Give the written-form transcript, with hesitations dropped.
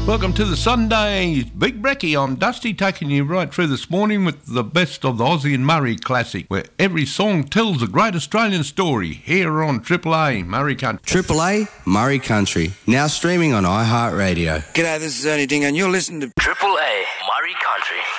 Welcome to the Sundays. Big Brekkie, I'm Dusty, taking you right through this morning with the best of the Ozzy and Murray classic, where every song tells a great Australian story, here on Triple A, Murray Country. Triple A, Murray Country, now streaming on iHeartRadio. G'day, this is Ernie Ding, and you're listening to Triple A, Murray Country.